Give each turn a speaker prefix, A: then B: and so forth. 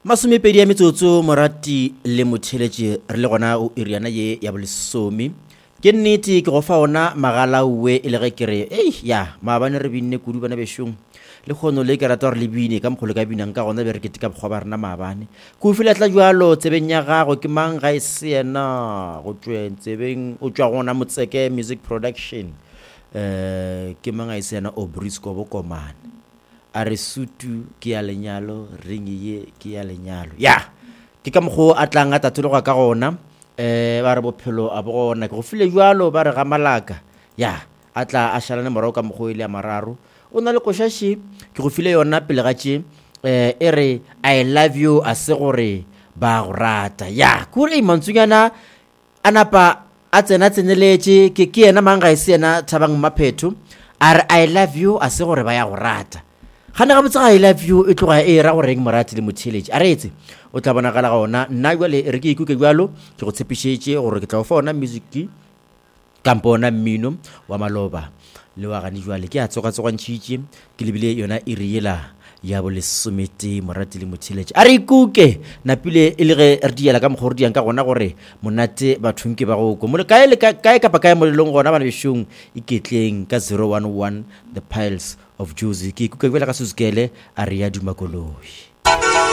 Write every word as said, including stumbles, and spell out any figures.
A: Masomepedi ya metsotso morati le motheletše re le gona o iriana ye ya bolesomi ke nnete ke go fa ona magalauwe e le ge ke re ei ya maabane re binne kudu bana bešong le kgono le ke rata gore le bine ka mokgolo ka binang ka gona be re kete ka bokgwa ba rena maabane ke o file tla jalo tsebeng ya gago ke mang ga e se yena go tšweng tsebeng o tšwa gona Motseke Music Production um ke mang ga e se yena Obrisco Bokomane a re sutu ke ya lenyalo ringi ye ke ya lenyalo ya ke ka mokgo a tlang a tatologa ka gona eh ba re bophelo a bona ke go file jwalo ba re ga malaka ya a tla a shalane morao ka mokgo ile ya mararo o na le košaši ke go file yona pele ga tše eh e re I love you a se gore ba go rata ya kore e mantsunyana a napa a tsena tseneletše ke ke yena mang ga e se yena Thabang Maphetho a re I love you a se gore ba ya go rata gana ga botsa I love you e tloga e ra go reng morati le motheletše a retse o tla bona gala ga ona nna jwale re ke ikuke jwalo ke go tshepišetše gore ke tla go fa ona music kampo ona mmino wa maloba le wa gane jwale ke a tsogatsogantšhitše ke lebile yona e riela ya bolesomete morati le motheletše a re ikuke napile e le ge re diela ka mokgwa re diang ka gona gore monate bathong ke ba go ko mole kae le kae kapa kae molelong gona bana bešong iketleng ka zero one one the piles of Josie ke ikuke bjela ka Suzukele a re ya Dumakoloi.